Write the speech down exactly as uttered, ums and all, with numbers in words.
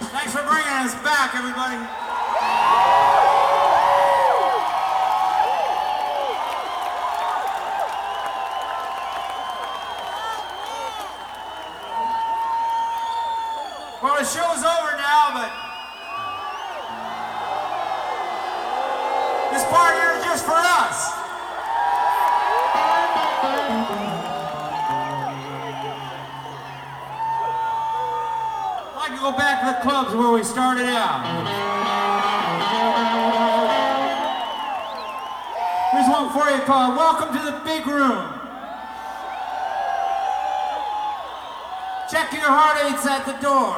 Thanks for bringing us back, everybody. Well, the show's over now, but this part here is just for us. I'd like to go back to the clubs where we started out. Here's one for you called Welcome to the Big Room. Check your heartaches at the door.